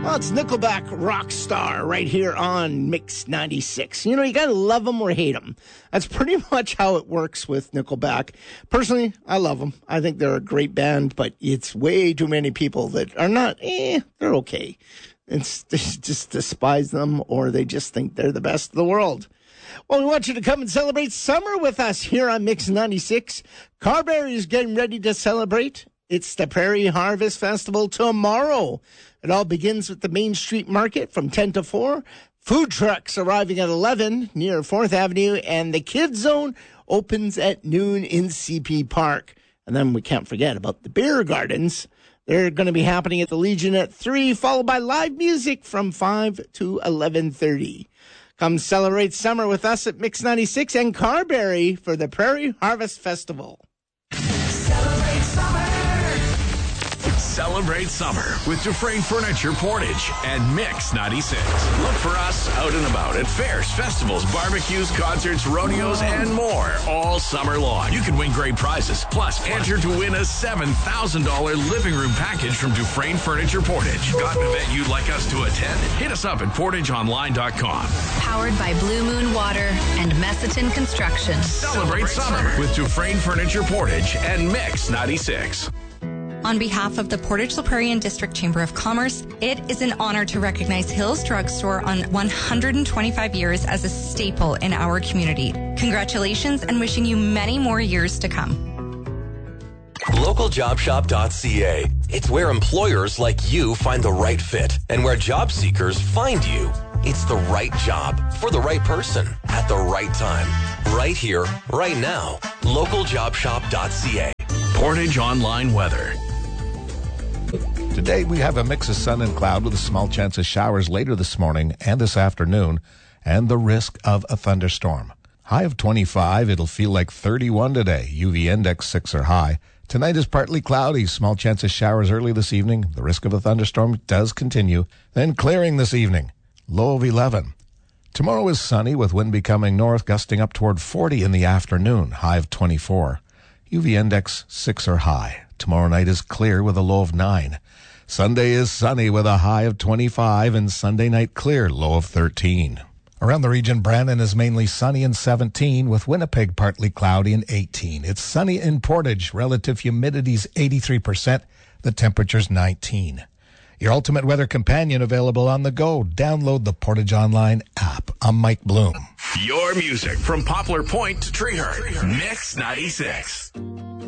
Well, it's Nickelback Rockstar right here on Mix 96. You know, you gotta love them or hate them. That's pretty much how it works with Nickelback. Personally, I love them. I think they're a great band, but it's way too many people that are not, they're okay. They just despise them, or they just think they're the best in the world. Well, we want you to come and celebrate summer with us here on Mix 96. Carberry is getting ready to celebrate. It's the Prairie Harvest Festival tomorrow. It all begins with the Main Street Market from 10 to 4. Food trucks arriving at 11 near 4th Avenue. And the Kids Zone opens at noon in CP Park. And then we can't forget about the beer gardens. They're going to be happening at the Legion at 3, followed by live music from 5 to 11:30. Come celebrate summer with us at Mix 96 and Carberry for the Prairie Harvest Festival. Celebrate summer. Celebrate summer with Dufresne Furniture Portage and Mix 96. Look for us out and about at fairs, festivals, barbecues, concerts, rodeos, and more all summer long. You can win great prizes. Plus, enter to win a $7,000 living room package from Dufresne Furniture Portage. Got an event you'd like us to attend? Hit us up at portageonline.com. Powered by Blue Moon Water and Messiton Construction. Celebrate summer with Dufresne Furniture Portage and Mix 96. On behalf of the Portage La Prairie District Chamber of Commerce, it is an honor to recognize Hills Drugstore on 125 years as a staple in our community. Congratulations and wishing you many more years to come. LocalJobShop.ca. It's where employers like you find the right fit and where job seekers find you. It's the right job for the right person at the right time. Right here, right now. LocalJobShop.ca. Portage Online Weather. Today we have a mix of sun and cloud with a small chance of showers later this morning and this afternoon, and the risk of a thunderstorm. High of 25, it'll feel like 31 today. UV index 6 or high. Tonight is partly cloudy, small chance of showers early this evening. The risk of a thunderstorm does continue. Then clearing this evening, low of 11. Tomorrow is sunny with wind becoming north, gusting up toward 40 in the afternoon, high of 24. UV index 6 or high. Tomorrow night is clear with a low of 9. Sunday is sunny with a high of 25, and Sunday night clear, low of 13. Around the region, Brandon is mainly sunny and 17, with Winnipeg partly cloudy and 18. It's sunny in Portage. Relative humidity's 83%. The temperature's 19. Your ultimate weather companion available on the go. Download the Portage Online app. I'm Mike Bloom. Your music from Poplar Point to Treehurst. Mix 96.